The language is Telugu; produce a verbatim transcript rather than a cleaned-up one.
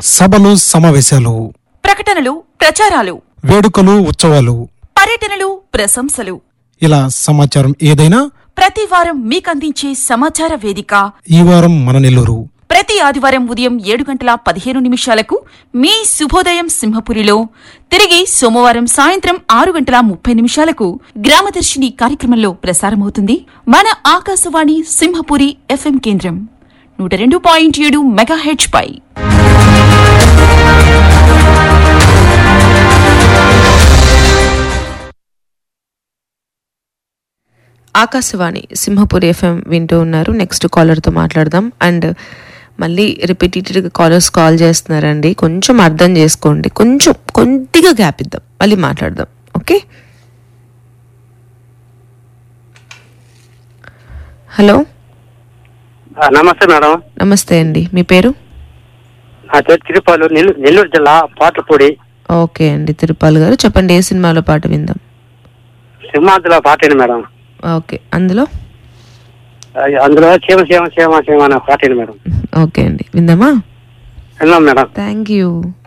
సభలు సమావేశాలు, ప్రకటనలు ప్రచారాలు, వేడుకలు ఉత్సవాలు, పర్యటనలు ప్రశంసలు, ఇలా సమాచారం ఏదైనా ప్రతి వారం మీకందించే సమాచార వేదిక ఈ వారం మన నెల్లూరు. ప్రతి ఆదివారం ఉదయం ఏడు గంటల పదిహేను నిమిషాలకు మీ శుభోదయం సింహపురిలో, తిరిగి సోమవారం సాయంత్రం ఆరు గంటల ముప్పై నిమిషాలకు గ్రామదర్శిని కార్యక్రమంలో ప్రసారమవుతుంది మన ఆకాశవాణి సింహపురి ఎఫ్ఎం కేంద్రం నూట రెండు పాయింట్ ఏడు మెగాహెర్ట్జ్ పై. ఆకాశవాణి సింహపురి ఎఫ్ఎం వింటూ ఉన్నారు. నెక్స్ట్ కాలర్తో మాట్లాడదాం. అండ్ మళ్ళీ రిపీటెడ్గా కాలర్స్ కాల్ చేస్తున్నారండి, కొంచెం అర్థం చేసుకోండి, కొంచెం కొద్దిగా గ్యాప్ ఇద్దాం, మళ్ళీ మాట్లాడదాం. ఓకే, హలో నమస్తే మేడం. నమస్తే అండి, మీ పేరు? తిరుపాలు, నెల్లూరు జిల్లా పాటలపూడి. ఓకే అండి, తిరుపాల్ గారు చెప్పండి, ఏ సినిమాలో పాట విందాం? సింహాద్రిలో పాట మేడం. ఓకే, అందులో అందులో క్షేమ క్షేమ క్షేమ క్షేమ అనే పాట మేడం. ఓకే అండి, విందామా? విన్నాం మేడం. Thank you.